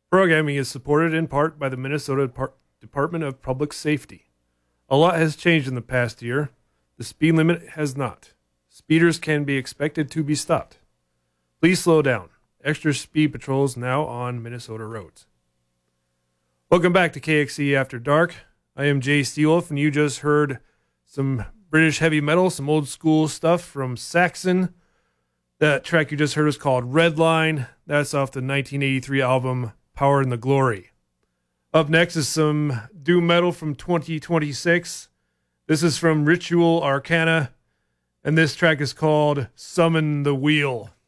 Programming is supported in part by the Minnesota Department of Public Safety. A lot has changed in the past year. The speed limit has not. Speeders can be expected to be stopped. Please slow down. Extra speed patrols now on Minnesota roads. Welcome back to KXE After Dark. I am Jay Steelwolf, and you just heard some British heavy metal, some old school stuff from Saxon. That track you just heard is called Redline. That's off the 1983 album Power and the Glory. Up next is some doom metal from 2026. This is from Ritual Arcana, and this track is called Summon the Wheel.